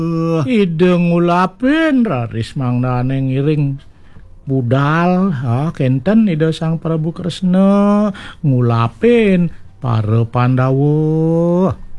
ide ngulapin raris mangdane ngiring budal kenten ide Sang Prabu Kresna ngulapin para Pandawa.